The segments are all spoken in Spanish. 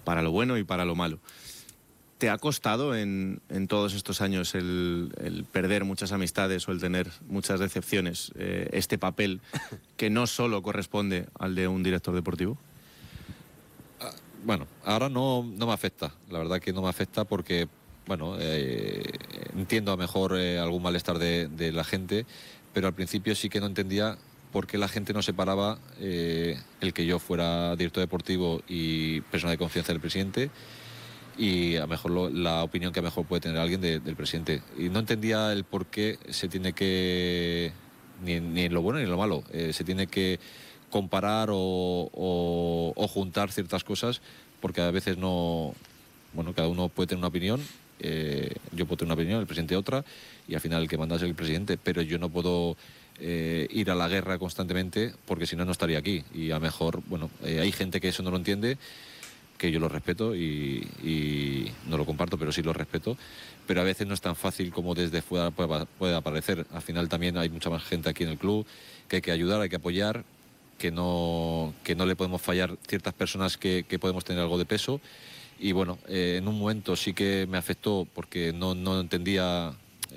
para lo bueno y para lo malo. ¿Te ha costado en todos estos años el perder muchas amistades o el tener muchas decepciones, este papel que no solo corresponde al de un director deportivo? Bueno, ahora no me afecta. La verdad que no me afecta porque, bueno, entiendo a lo mejor algún malestar de la gente, pero al principio sí que no entendía por qué la gente no separaba el que yo fuera director deportivo y persona de confianza del presidente, y a lo mejor la opinión que a lo mejor puede tener alguien del presidente. Y no entendía el por qué se tiene que, ni en lo bueno ni en lo malo, se tiene que comparar o juntar ciertas cosas, porque a veces no, bueno, cada uno puede tener una opinión, yo puedo tener una opinión, el presidente otra, y al final el que manda es el presidente, pero yo no puedo ir a la guerra constantemente, porque si no, no estaría aquí. Y a lo mejor, bueno, hay gente que eso no lo entiende, que yo lo respeto y no lo comparto, pero sí lo respeto, pero a veces no es tan fácil como desde fuera puede aparecer. Al final también hay mucha más gente aquí en el club que hay que ayudar, hay que apoyar, que no le podemos fallar ciertas personas que podemos tener algo de peso. Y bueno, en un momento sí que me afectó porque no entendía,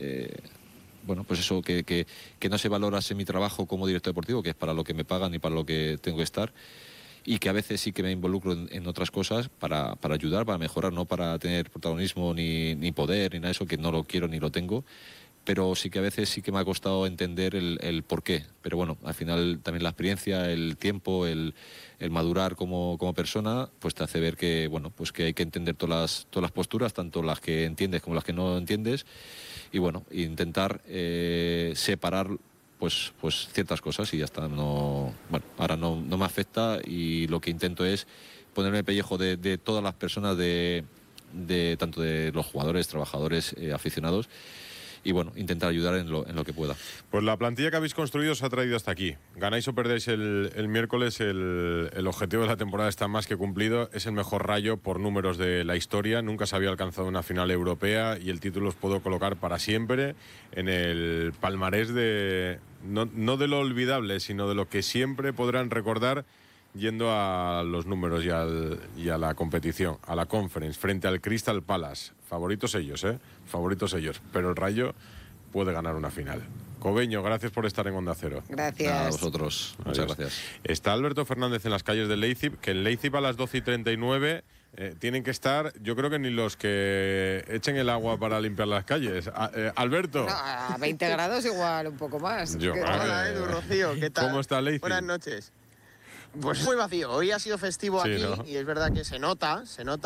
bueno, pues eso, que no se valorase mi trabajo como director deportivo, que es para lo que me pagan y para lo que tengo que estar, y que a veces sí que me involucro en otras cosas para ayudar, para mejorar, no para tener protagonismo ni poder ni nada de eso, que no lo quiero ni lo tengo, pero sí que a veces sí que me ha costado entender el por qué. Pero bueno, al final también la experiencia, el tiempo, el madurar como persona, pues te hace ver que, bueno, pues que hay que entender todas las posturas, tanto las que entiendes como las que no entiendes, y bueno, intentar separar pues ciertas cosas y ya está. No, bueno, ahora no me afecta, y lo que intento es ponerme el pellejo de todas las personas, de tanto de los jugadores, trabajadores, aficionados, y bueno, intentar ayudar en lo que pueda. Pues la plantilla que habéis construido os ha traído hasta aquí. Ganáis o perdéis el miércoles, el objetivo de la temporada está más que cumplido. Es el mejor Rayo por números de la historia. Nunca se había alcanzado una final europea y el título os puedo colocar para siempre en el palmarés de no de lo olvidable, sino de lo que siempre podrán recordar yendo a los números y a la competición, a la Conference, frente al Crystal Palace. Favoritos ellos, favoritos ellos, pero el Rayo puede ganar una final. Cobeño, gracias por estar en Onda Cero. Gracias. A vosotros, muchas gracias. Está Alberto Fernández en las calles de Leipzig, que en Leipzig a las 12:39 tienen que estar, yo creo que ni los que echen el agua para limpiar las calles. Alberto. No, a 20 grados igual, un poco más. Hola, Edu, Rocío, ¿qué tal? ¿Cómo está Leipzig? Buenas noches. Pues muy vacío. Hoy ha sido festivo sí, aquí, ¿no? Y es verdad que se nota.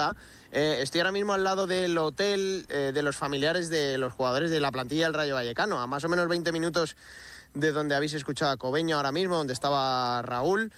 Estoy ahora mismo al lado del hotel de los familiares de los jugadores de la plantilla del Rayo Vallecano, a más o menos 20 minutos de donde habéis escuchado a Cobeño ahora mismo, donde estaba Raúl.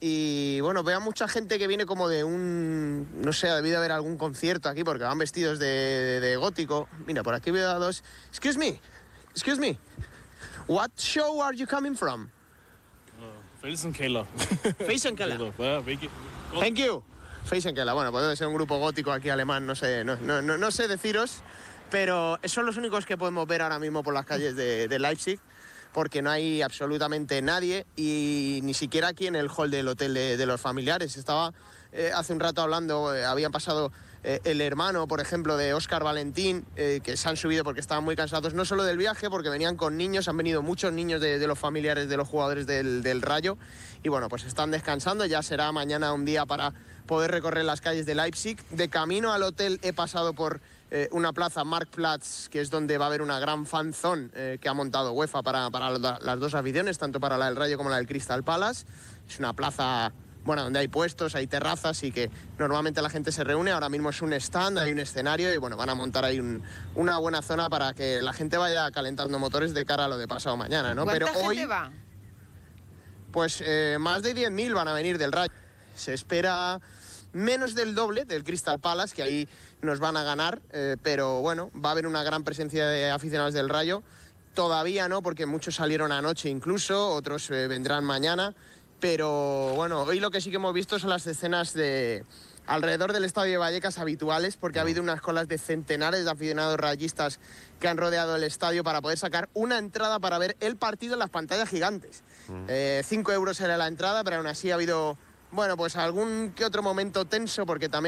Y bueno, veo a mucha gente que viene como de no sé, ha debido haber algún concierto aquí porque van vestidos de gótico. Mira, por aquí veo a dos. Excuse me. What show are you coming from? Felsenkeller. Felsenkeller. Thank you. Felsenkeller. Bueno, puede ser un grupo gótico aquí alemán, no sé deciros, pero son los únicos que podemos ver ahora mismo por las calles de Leipzig, porque no hay absolutamente nadie, y ni siquiera aquí en el hall del hotel de los familiares. Estaba hace un rato hablando, habían pasado el hermano, por ejemplo, de Óscar Valentín, que se han subido porque estaban muy cansados, no solo del viaje, porque venían con niños, han venido muchos niños de los familiares de los jugadores del Rayo, y bueno, pues están descansando. Ya será mañana un día para poder recorrer las calles de Leipzig. De camino al hotel he pasado por una plaza, Marktplatz, que es donde va a haber una gran fanzone que ha montado UEFA para las dos aficiones, tanto para la del Rayo como la del Crystal Palace. Es una plaza, bueno, donde hay puestos, hay terrazas y que normalmente la gente se reúne. Ahora mismo es un stand, hay un escenario y bueno, van a montar ahí una buena zona para que la gente vaya calentando motores de cara a lo de pasado mañana, ¿no? ¿Cuánta Pero gente hoy, va? pues más de 10.000 van a venir del Rayo. Se espera menos del doble del Crystal Palace, que ahí nos van a ganar, pero bueno, va a haber una gran presencia de aficionados del Rayo. Todavía no, porque muchos salieron anoche incluso, otros vendrán mañana. Pero bueno, hoy lo que sí que hemos visto son las escenas de alrededor del estadio de Vallecas habituales, porque ha habido unas colas de centenares de aficionados rayistas que han rodeado el estadio para poder sacar una entrada para ver el partido en las pantallas gigantes. 5 euros era la entrada, pero aún así ha habido, bueno, pues algún que otro momento tenso, porque también